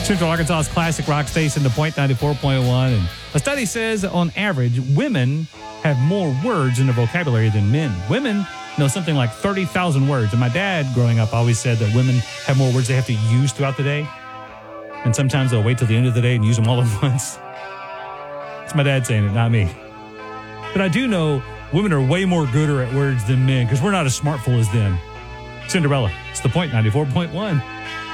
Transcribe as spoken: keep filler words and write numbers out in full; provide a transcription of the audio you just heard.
Central Arkansas's classic rock station, The Point ninety-four point one. And a study says, on average, women have more words in their vocabulary than men. Women know something like thirty thousand words. And my dad, growing up, always said that women have more words they have to use throughout the day. And sometimes they'll wait till the end of the day and use them all at once. It's my dad saying it, not me. But I do know women are way more gooder at words than men because we're not as smartful as them. Cinderella, it's The Point ninety-four point one.